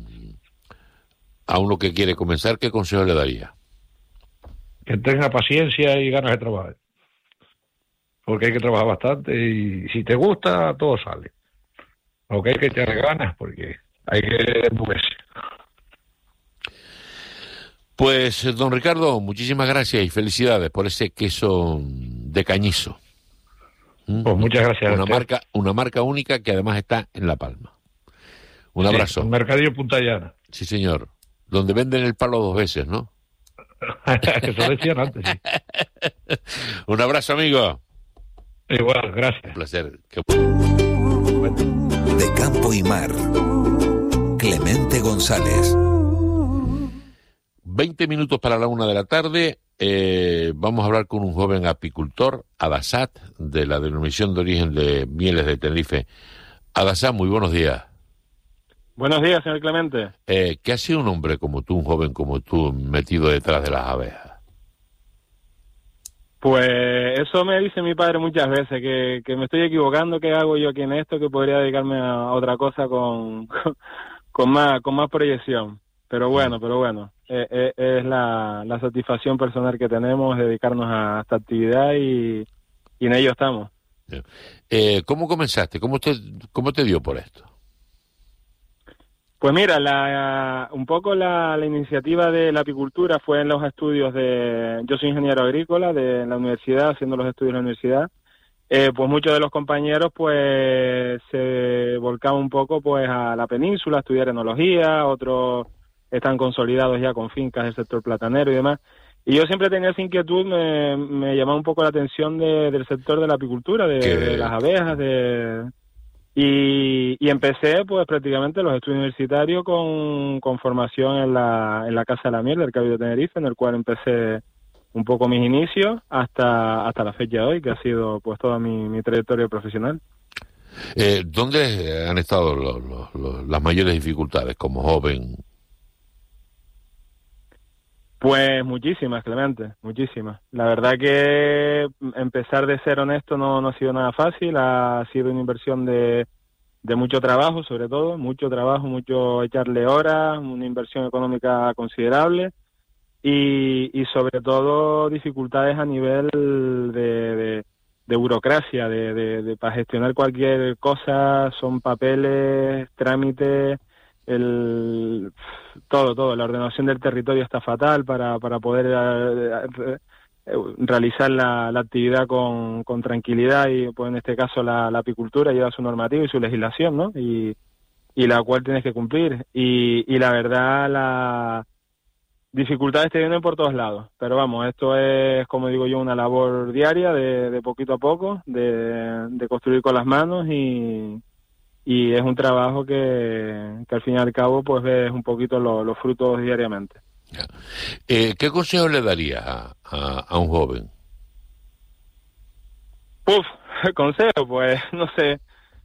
uno que quiere comenzar, ¿qué consejo le daría? Que tenga paciencia y ganas de trabajar. Porque hay que trabajar bastante y si te gusta, todo sale. Aunque hay que echarle ganas porque hay que moverse. Pues, don Ricardo, muchísimas gracias y felicidades por ese queso de cañizo. Pues muchas gracias. Una marca única que además está en La Palma. Un abrazo. Un mercadillo Punta Llana. Sí, señor. Donde venden el palo 2 veces, ¿no? Eso decían antes, sí. Un abrazo, amigo. Igual, gracias. Un placer. De campo y mar. Clemente González. 20 minutos para la 1 de la tarde. Vamos a hablar con un joven apicultor, Adasat, de la denominación de origen de Mieles de Tenerife. Adasat, muy buenos días. Buenos días, señor Clemente. ¿Qué ha sido un hombre como tú, un joven como tú, metido detrás de las abejas? Pues eso me dice mi padre muchas veces, que me estoy equivocando, que hago yo aquí en esto, que podría dedicarme a otra cosa con más proyección. Pero bueno, es la satisfacción personal que tenemos, dedicarnos a esta actividad y en ello estamos. ¿Cómo comenzaste? ¿Cómo te dio por esto? Pues mira, un poco la iniciativa de la apicultura fue en los estudios yo soy ingeniero agrícola de la universidad, haciendo los estudios en la universidad. Pues muchos de los compañeros pues se volcaban un poco pues a la península a estudiar enología, otros están consolidados ya con fincas del sector platanero y demás. Y yo siempre tenía esa inquietud, me llamaba un poco la atención del sector de la apicultura, de las abejas, Y empecé pues prácticamente los estudios universitarios con formación en la Casa de la Miel del Cabildo de Tenerife, en el cual empecé un poco mis inicios hasta la fecha de hoy, que ha sido pues toda mi trayectoria profesional. ¿Dónde han estado las mayores dificultades como joven? Pues muchísimas, Clemente, muchísimas. La verdad que empezar de ser honesto no ha sido nada fácil, ha sido una inversión de mucho trabajo, sobre todo, mucho trabajo, mucho echarle horas, una inversión económica considerable y sobre todo dificultades a nivel de burocracia, para gestionar cualquier cosa, son papeles, trámites, todo, la ordenación del territorio está fatal para poder realizar la actividad con tranquilidad y pues en este caso la apicultura lleva su normativa y su legislación, ¿no? Y la cual tienes que cumplir y la verdad las dificultades te vienen por todos lados, pero vamos, esto es, como digo yo, una labor diaria de poquito a poco, de construir con las manos y es un trabajo que al fin y al cabo pues ves un poquito los frutos diariamente. ¿Qué consejo le daría a un joven? Consejo, pues no sé.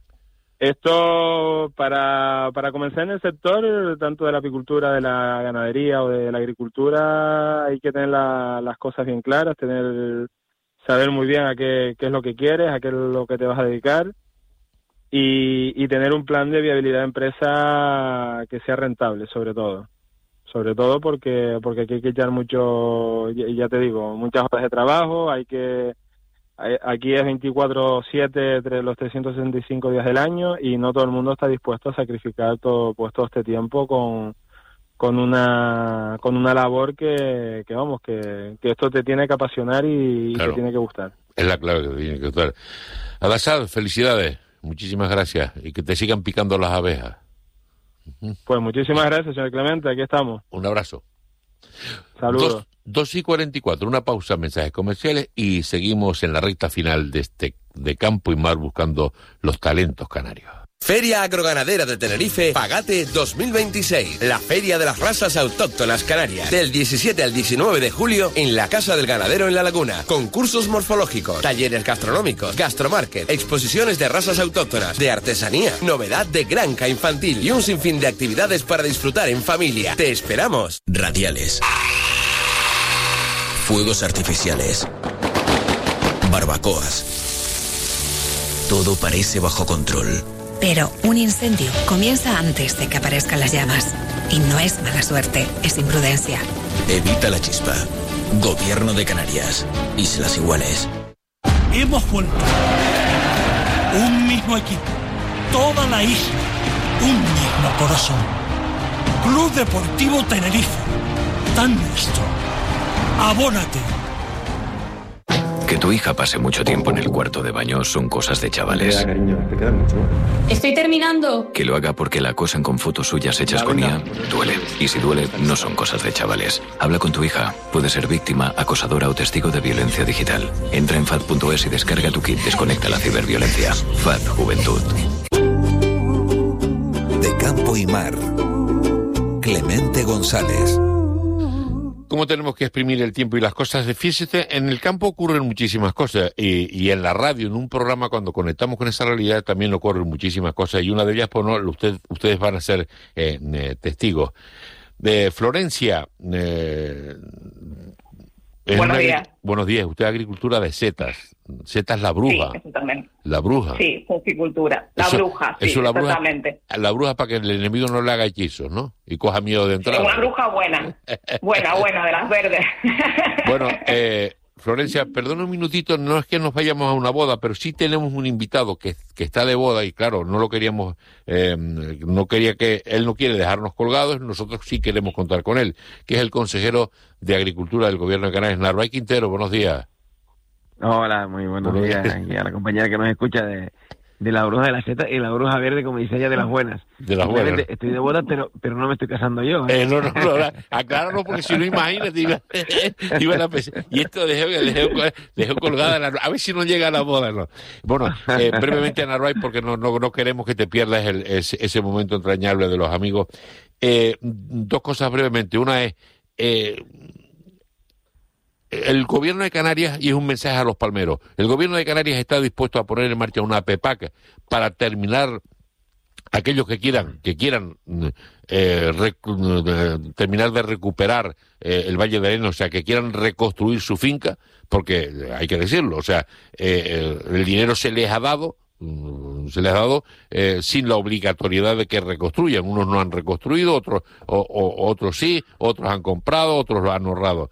Esto para comenzar en el sector, tanto de la apicultura, de la ganadería o de la agricultura, hay que tener las cosas bien claras, saber muy bien a qué es lo que quieres, a qué es lo que te vas a dedicar. Y tener un plan de viabilidad de empresa que sea rentable, sobre todo porque aquí hay que echar mucho, ya te digo, muchas horas de trabajo, aquí es 24/7 los 365 días del año y no todo el mundo está dispuesto a sacrificar todo este tiempo con una labor que esto te tiene que apasionar y claro, te tiene que gustar. Es la clave que te tiene que gustar. Al-Assad, felicidades. Muchísimas gracias y que te sigan picando las abejas. Pues muchísimas gracias, señor Clemente, aquí estamos. Un abrazo. Saludos. 2:44, una pausa, mensajes comerciales y seguimos en la recta final de Campo y Mar buscando los talentos canarios. Feria Agroganadera de Tenerife, Pagate 2026. La feria de las razas autóctonas canarias. Del 17 al 19 de julio en la Casa del Ganadero en La Laguna. Concursos morfológicos, talleres gastronómicos, gastromarket, exposiciones de razas autóctonas, de artesanía, novedad de granja infantil y un sinfín de actividades para disfrutar en familia. ¡Te esperamos! Radiales. Fuegos artificiales. Barbacoas. Todo parece bajo control. Pero un incendio comienza antes de que aparezcan las llamas. Y no es mala suerte, es imprudencia. Evita la chispa. Gobierno de Canarias. Islas Iguales. Hemos vuelto. Un mismo equipo. Toda la isla. Un mismo corazón. Club Deportivo Tenerife. Tan nuestro. Abónate. Que tu hija pase mucho tiempo en el cuarto de baño son cosas de chavales. Estoy terminando. Que lo haga porque la acosan con fotos suyas hechas con IA duele. Y si duele, no son cosas de chavales. Habla con tu hija. Puede ser víctima, acosadora o testigo de violencia digital. Entra en FAD.es y descarga tu kit Desconecta la ciberviolencia. FAD Juventud. De Campo y Mar. Clemente González. ¿Cómo tenemos que exprimir el tiempo y las cosas? Fíjese, en el campo ocurren muchísimas cosas y en la radio, en un programa, cuando conectamos con esa realidad, también ocurren muchísimas cosas y una de ellas, pues no, ustedes van a ser testigos. De Florencia. Buenos días. Buenos días. Usted agricultura de setas. Setas la bruja. Sí, eso también. La bruja. Sí, fusicultura. La bruja, sí, eso, exactamente. La bruja para que el enemigo no le haga hechizos, ¿no? Y coja miedo de entrada. Una bruja buena. buena, de las verdes. Bueno, Florencia, perdona un minutito, no es que nos vayamos a una boda, pero sí tenemos un invitado que está de boda y claro, no lo queríamos, él no quiere dejarnos colgados, nosotros sí queremos contar con él, que es el consejero de Agricultura del Gobierno de Canarias, Narváez Quintero. Buenos días. Hola, muy buenos días. Y a la compañera que nos escucha de de la bruja de la seta y la bruja verde, como dice ella, de las buenas. De las buenas. Estoy de boda, pero no me estoy casando yo. No, acláralo, porque si no, imagínate, iba a la y esto dejó colgada, a ver si no llega a la boda, ¿no? Bueno, brevemente, Ana Roy, porque no queremos que te pierdas ese momento entrañable de los amigos. Dos cosas brevemente. Una es, el gobierno de Canarias, y es un mensaje a los palmeros, el gobierno de Canarias está dispuesto a poner en marcha una PEPAC para terminar, aquellos que quieran terminar de recuperar el Valle de Arena, o sea, que quieran reconstruir su finca, porque hay que decirlo, o sea, el dinero se les ha dado sin la obligatoriedad de que reconstruyan. Unos no han reconstruido, otros sí, otros han comprado, otros lo han ahorrado.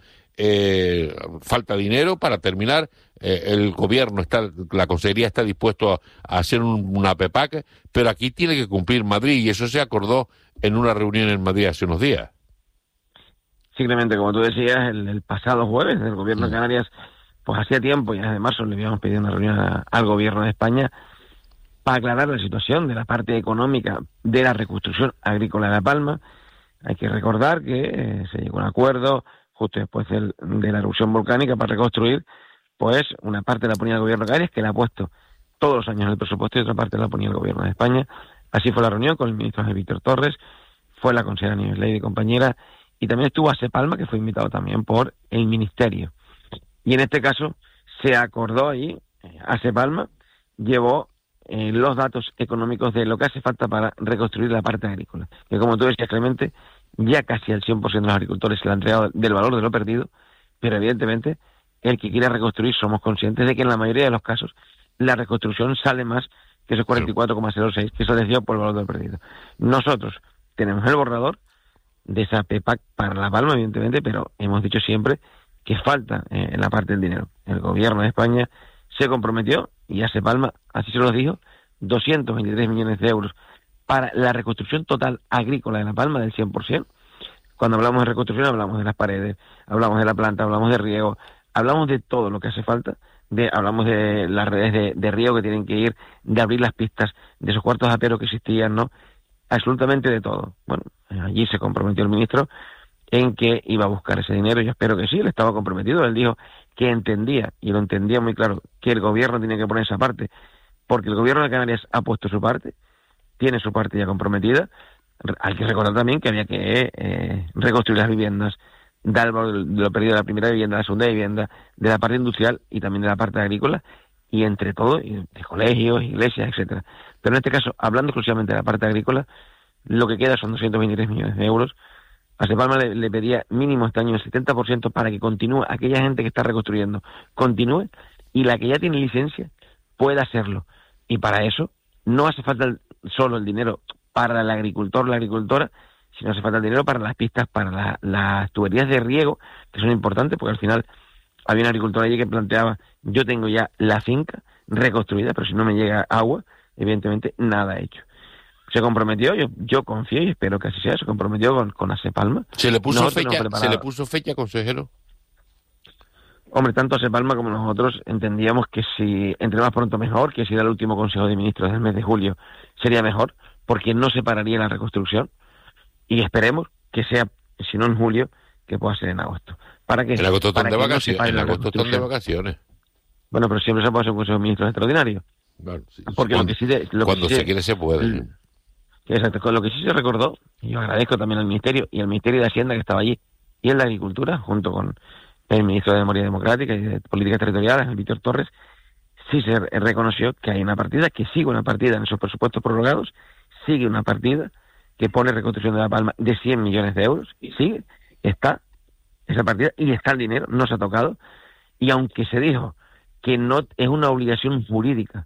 Falta dinero para terminar. El gobierno la consejería está dispuesto a hacer una PEPAC, pero aquí tiene que cumplir Madrid, y eso se acordó en una reunión en Madrid hace unos días. Simplemente, como tú decías, el pasado jueves el gobierno de Canarias, pues hacía tiempo, ya desde marzo le habíamos pedido una reunión al gobierno de España para aclarar la situación de la parte económica de la reconstrucción agrícola de La Palma. Hay que recordar que se llegó a un acuerdo justo después de la erupción volcánica para reconstruir pues una parte de la ponía el gobierno de Canarias, que la ha puesto todos los años en el presupuesto, y otra parte la ponía el gobierno de España. Así fue la reunión con el ministro Víctor Torres, fue la consejera Nieves Ley, compañera, y también estuvo ASE Palma, que fue invitado también por el ministerio. Y en este caso se acordó ahí, ASE Palma llevó los datos económicos de lo que hace falta para reconstruir la parte agrícola, que como tú decías, Clemente, ya casi el 100% de los agricultores se le ha entregado del valor de lo perdido, pero evidentemente el que quiera reconstruir, somos conscientes de que en la mayoría de los casos la reconstrucción sale más que esos 44,06 que se les dio por el valor de lo perdido. Nosotros tenemos el borrador de esa PEPAC para La Palma, evidentemente, pero hemos dicho siempre que falta en la parte del dinero. El gobierno de España se comprometió, y ASE Palma así se lo dijo, 223 millones de euros para la reconstrucción total agrícola de La Palma del 100%. Cuando hablamos de reconstrucción hablamos de las paredes, hablamos de la planta, hablamos de riego, hablamos de todo lo que hace falta, hablamos de las redes de riego que tienen que ir, de abrir las pistas, de esos cuartos de apero que existían, ¿no? Absolutamente de todo. Bueno, allí se comprometió el ministro en que iba a buscar ese dinero. Yo espero que sí, él estaba comprometido. Él dijo que entendía, y lo entendía muy claro, que el gobierno tenía que poner esa parte, porque el gobierno de Canarias ha puesto su parte, tiene su parte ya comprometida. Hay que recordar también que había que reconstruir las viviendas, dar lo perdido de la primera vivienda, la segunda vivienda, de la parte industrial y también de la parte agrícola, y entre todo, de colegios, iglesias, etcétera. Pero en este caso, hablando exclusivamente de la parte agrícola, lo que queda son 223 millones de euros. A ASE Palma le pedía mínimo este año el 70% para que continúe, aquella gente que está reconstruyendo, continúe, y la que ya tiene licencia pueda hacerlo. Y para eso no hace falta solo el dinero para el agricultor o la agricultora, sino hace falta el dinero para las pistas, para las tuberías de riego, que son importantes, porque al final había un agricultor allí que planteaba, yo tengo ya la finca reconstruida, pero si no me llega agua, evidentemente nada hecho. Se comprometió, yo confío y espero que así sea, se comprometió con ASE Palma. ¿Se le puso fecha, consejero? Hombre, tanto ASE Palma como nosotros entendíamos que si entre más pronto mejor, que si era el último Consejo de Ministros del mes de julio sería mejor, porque no se pararía la reconstrucción, y esperemos que sea, si no en julio, que pueda ser en agosto. ¿Para qué? En agosto están de vacaciones. Bueno, pero siempre se puede hacer un Consejo de Ministros extraordinario. Claro, sí. Porque cuando se quiere se puede. Exacto, con lo que sí se recordó, y yo agradezco también al Ministerio y al Ministerio de Hacienda que estaba allí, y el de Agricultura, junto con el Ministro de Memoria Democrática y de Políticas Territoriales, el Víctor Torres, sí se reconoció que hay una partida, que sigue una partida en esos presupuestos prorrogados, sigue una partida que pone reconstrucción de La Palma de 100 millones de euros, y sigue, está esa partida, y está el dinero, no se ha tocado, y aunque se dijo que no es una obligación jurídica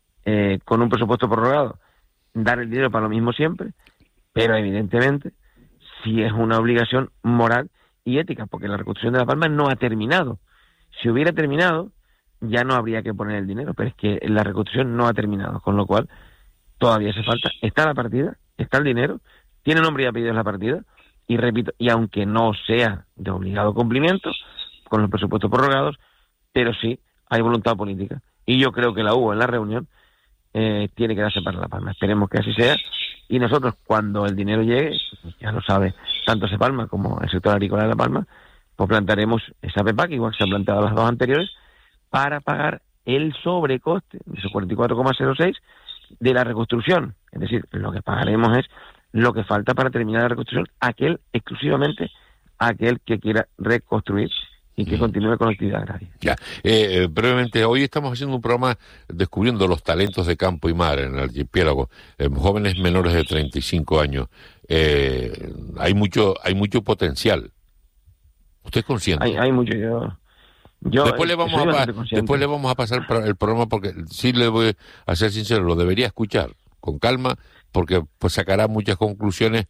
con un presupuesto prorrogado, dar el dinero para lo mismo siempre, pero evidentemente sí es una obligación moral y ética, porque la reconstrucción de La Palma no ha terminado. Si hubiera terminado, ya no habría que poner el dinero, pero es que la reconstrucción no ha terminado, con lo cual todavía hace falta. Está la partida, está el dinero, tiene nombre y apellido la partida, y repito, y aunque no sea de obligado cumplimiento con los presupuestos prorrogados, pero sí hay voluntad política, y yo creo que la hubo en la reunión, tiene que darse para La Palma. Esperemos que así sea, y nosotros, cuando el dinero llegue, ya lo sabe tanto Sepalma como el sector agrícola de La Palma, pues plantaremos esa PEPAC, igual que se han planteado las dos anteriores, para pagar el sobrecoste de esos 44,06 de la reconstrucción. Es decir, lo que pagaremos es lo que falta para terminar la reconstrucción, exclusivamente aquel que quiera reconstruir y que continúe con la actividad agraria. Ya, brevemente, hoy estamos haciendo un programa descubriendo los talentos de campo y mar en el archipiélago, jóvenes menores de 35 años. Hay mucho potencial. ¿Usted es consciente? Hay mucho. Yo después le vamos a pasar el programa, porque sí le voy a ser sincero, lo debería escuchar con calma, porque pues sacará muchas conclusiones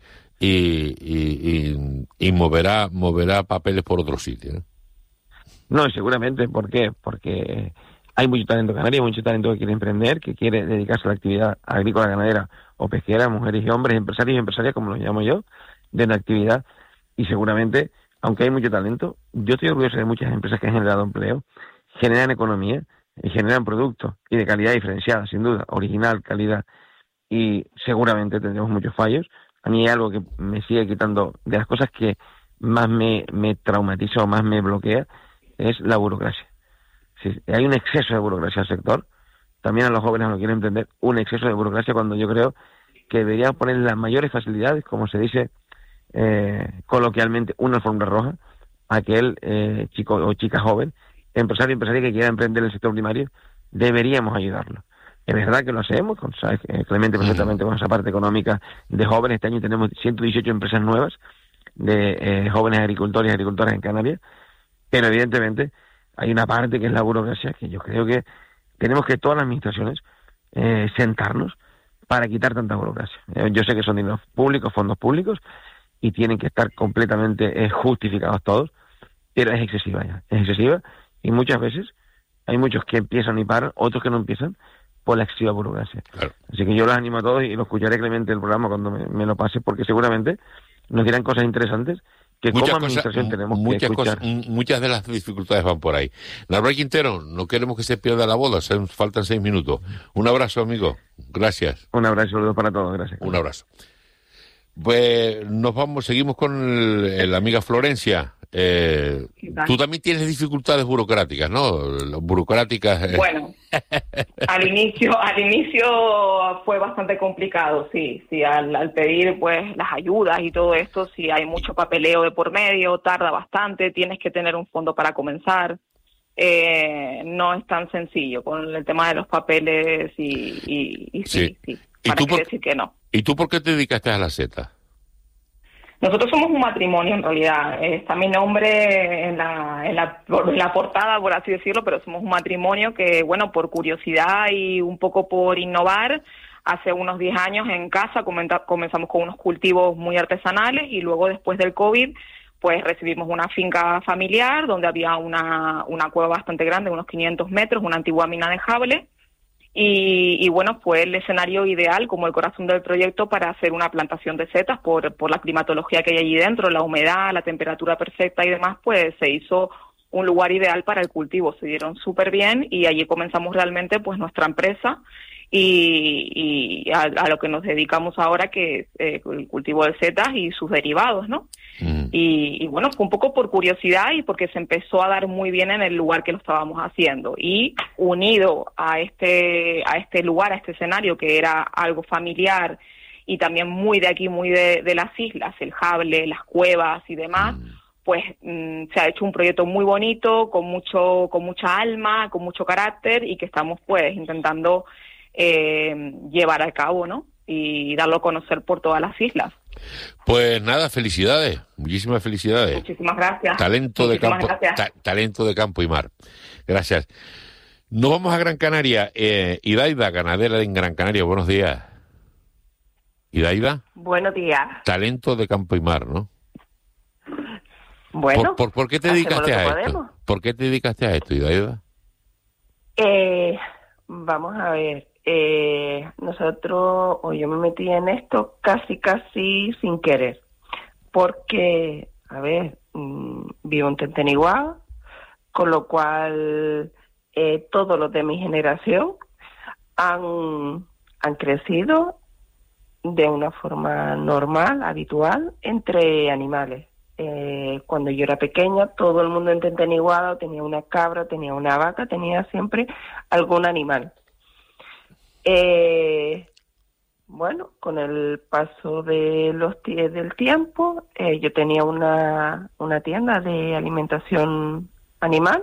y moverá papeles por otro sitio, ¿no? No, seguramente. ¿Por qué? Porque hay mucho talento canario, mucho talento que quiere emprender, que quiere dedicarse a la actividad agrícola, ganadera o pesquera, mujeres y hombres, empresarios y empresarias, como los llamo yo, de la actividad. Y seguramente, aunque hay mucho talento, yo estoy orgulloso de muchas empresas que han generado empleo, generan economía y generan productos, y de calidad diferenciada, sin duda, original, calidad, y seguramente tendremos muchos fallos. A mí hay algo que me sigue quitando, de las cosas que más me traumatiza o más me bloquea, es la burocracia. Si hay un exceso de burocracia al sector, también a los jóvenes lo quieren entender, un exceso de burocracia, cuando yo creo que debería poner las mayores facilidades, como se dice coloquialmente, una alfombra roja, a aquel chico o chica joven, empresario o empresaria que quiera emprender el sector primario, deberíamos ayudarlo. Es verdad que lo hacemos, sabes, Clemente, perfectamente, con esa parte económica de jóvenes. Este año tenemos 118 empresas nuevas de jóvenes agricultores y agricultoras en Canarias, pero evidentemente hay una parte que es la burocracia, que yo creo que tenemos que todas las administraciones sentarnos para quitar tanta burocracia. Yo sé que son dineros públicos, fondos públicos, y tienen que estar completamente justificados todos, pero es excesiva ya, es excesiva, y muchas veces hay muchos que empiezan y paran, otros que no empiezan por la excesiva burocracia. Claro. Así que yo los animo a todos, y lo escucharé, Clemente, el programa cuando me lo pase, porque seguramente nos dirán cosas interesantes que como administración tenemos que escuchar. Muchas de las dificultades van por ahí. Narváez Quintero, no queremos que se pierda la boda, faltan 6 minutos. Un abrazo, amigo. Gracias. Un abrazo, saludos para todos, gracias. Un abrazo. Pues seguimos con la amiga Florencia. Tú también tienes dificultades burocráticas, ¿no? Burocráticas. Bueno, al inicio fue bastante complicado, sí, al pedir pues las ayudas y todo esto, sí hay mucho papeleo de por medio, tarda bastante, tienes que tener un fondo para comenzar. No es tan sencillo con el tema de los papeles y sí. ¿Para qué decir que no? ¿Y tú por qué te dedicaste a la seta? Nosotros somos un matrimonio, en realidad. Está mi nombre en la portada, por así decirlo, pero somos un matrimonio que, bueno, por curiosidad y un poco por innovar, hace unos 10 años en casa comenzamos con unos cultivos muy artesanales, y luego, después del COVID, pues recibimos una finca familiar donde había una cueva bastante grande, unos 500 metros, una antigua mina de Jable. Y bueno, fue el escenario ideal, como el corazón del proyecto, para hacer una plantación de setas por la climatología que hay allí dentro, la humedad, la temperatura perfecta y demás. Pues se hizo un lugar ideal para el cultivo, se dieron súper bien, y allí comenzamos realmente pues nuestra empresa y a lo que nos dedicamos ahora, que es el cultivo de setas y sus derivados, ¿no? Y bueno, fue un poco por curiosidad y porque se empezó a dar muy bien en el lugar que lo estábamos haciendo, y unido a este lugar, a este escenario que era algo familiar y también muy de aquí, muy de las islas, el Jable, las cuevas y demás, pues se ha hecho un proyecto muy bonito, con mucha alma, con mucho carácter, y que estamos pues intentando llevar a cabo, ¿no? Y darlo a conocer por todas las islas. Pues nada, felicidades, muchísimas felicidades. Muchísimas gracias. Talento de campo y mar. Gracias. Nos vamos a Gran Canaria. Idaida, ganadera en Gran Canaria, buenos días. Idaida. Buenos días. Talento de campo y mar, ¿no? Bueno. ¿Por qué te dedicaste a esto? ¿Por qué te dedicaste a esto, Idaida? Vamos a ver. Yo me metí en esto casi sin querer, porque, a ver, vivo en Tenteniguá, con lo cual todos los de mi generación han crecido de una forma normal, habitual, entre animales. Cuando yo era pequeña, todo el mundo en Tenteniguada tenía una cabra, tenía una vaca, tenía siempre algún animal. Bueno, con el paso de del tiempo, yo tenía una tienda de alimentación animal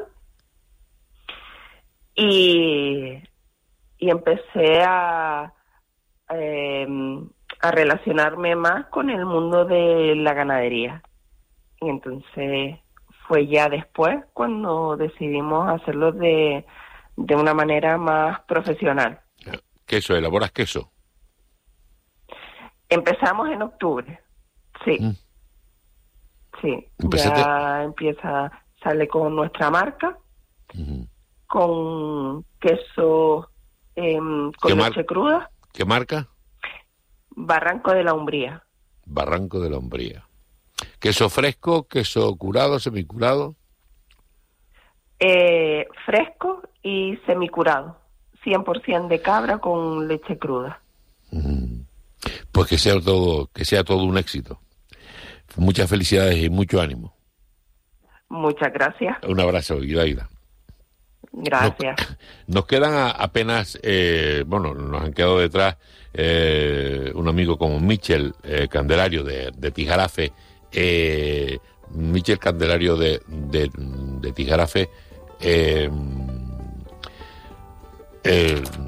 y empecé a relacionarme más con el mundo de la ganadería. Y entonces fue ya después cuando decidimos hacerlo de una manera más profesional. ¿Queso? ¿Elaboras queso? Empezamos en octubre, sí. Sí, ya sale con nuestra marca, con queso con leche cruda. ¿Qué marca? Barranco de la Umbría. Barranco de la Umbría. ¿Queso fresco, queso curado, semicurado? Fresco y semicurado. 100% de cabra con leche cruda. Pues que sea todo un éxito. Muchas felicidades y mucho Muchas gracias. Un abrazo, Iraida. Gracias. Nos quedan apenas, nos han quedado detrás un amigo como Michel Candelario de Tijarafe. Michel Candelario de Tijarafe